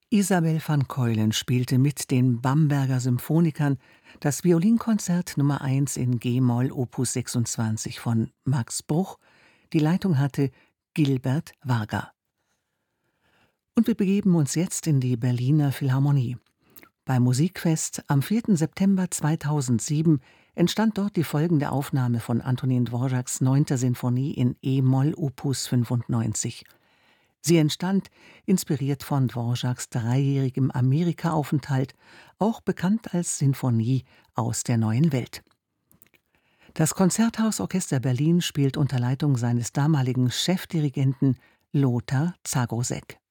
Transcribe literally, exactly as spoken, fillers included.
Isabel van Keulen spielte mit den Bamberger Symphonikern das Violinkonzert Nummer eins in G-Moll Opus sechsundzwanzig von Max Bruch. Die Leitung hatte Gilbert Varga. Und wir begeben uns jetzt in die Berliner Philharmonie. Beim Musikfest am vierten September zweitausendsieben entstand dort die folgende Aufnahme von Antonin Dvořáks neunter Sinfonie in E-Moll Opus fünfundneunzig. Sie entstand, inspiriert von Dvořáks dreijährigem Amerika-Aufenthalt, auch bekannt als Sinfonie aus der neuen Welt. Das Konzerthausorchester Berlin spielt unter Leitung seines damaligen Chefdirigenten Lothar Zagoseck.